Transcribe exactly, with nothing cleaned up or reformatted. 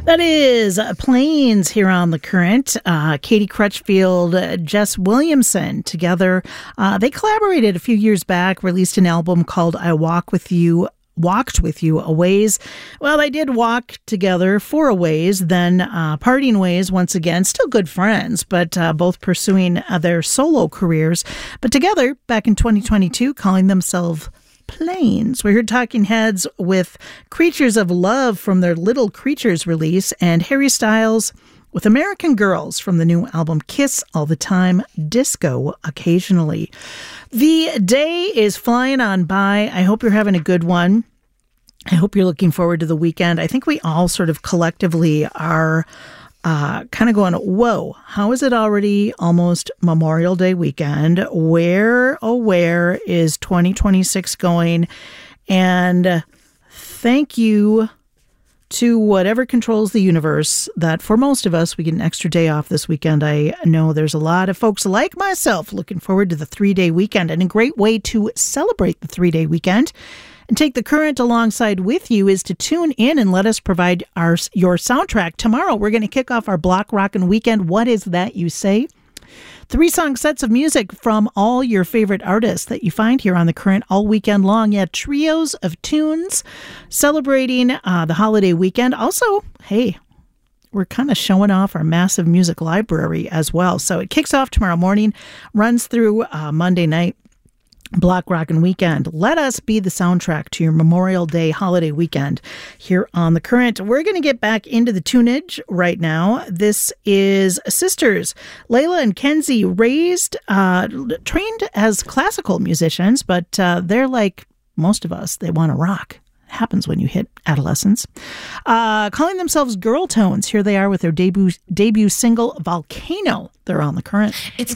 That is uh, Planes here on The Current. Uh, Katie Crutchfield, uh, Jess Williamson together. Uh, they collaborated a few years back, released an album called I Walk With You, Walked With You a Ways. Well, they did walk together for a ways, then uh, parting ways once again. Still good friends, but uh, both pursuing uh, their solo careers. But together, back in twenty twenty-two, calling themselves Planes. We heard Talking Heads with Creatures of Love from their Little Creatures release, and Harry Styles with American Girls from the new album Kiss All the Time, Disco Occasionally. The day is flying on by. I hope you're having a good one. I hope you're looking forward to the weekend. I think we all sort of collectively are Uh, kind of going, whoa, how is it already almost Memorial Day weekend? Where, oh, where is twenty twenty-six going? And thank you to whatever controls the universe that for most of us, we get an extra day off this weekend. I know there's a lot of folks like myself looking forward to the three-day weekend, and a great way to celebrate the three-day weekend and take the current alongside with you is to tune in and let us provide our your soundtrack. Tomorrow, we're going to kick off our Block Rockin' Weekend. What is that you say? Three song sets of music from all your favorite artists that you find here on The Current all weekend long. Yeah, trios of tunes celebrating uh, the holiday weekend. Also, hey, we're kind of showing off our massive music library as well. So it kicks off tomorrow morning, runs through uh, Monday night. Block Rockin' Weekend. Let us be the soundtrack to your Memorial Day holiday weekend here on The Current. We're going to get back into the tunage right now. This is Sisters. Layla and Kenzie, raised, uh, trained as classical musicians, but uh, they're like most of us. They want to rock. Happens when you hit adolescence. Uh, calling themselves Girl Tones. Here they are with their debut debut single, Volcano. They're on The Current. It's